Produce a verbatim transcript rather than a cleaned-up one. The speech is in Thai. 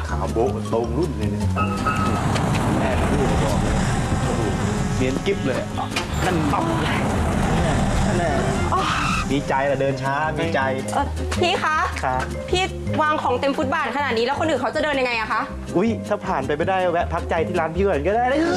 ขาวโบ๊ะตรงรุ่นเลยเนี่ยแม่พี่บอกเลยโอ้โหเนียนกิ๊บเลยนั่นอ๊อฟนั่นแหละมีใจละเดินช้ามีใจเออพี่คะครับพี่วางของเต็มฟุตบาทขนาดนี้แล้วคนอื่นเขาจะเดินยังไงอะคะอุ้ยถ้าผ่านไปไม่ได้แวะพักใจที่ร้านพี่ก่อนก็ได้เลย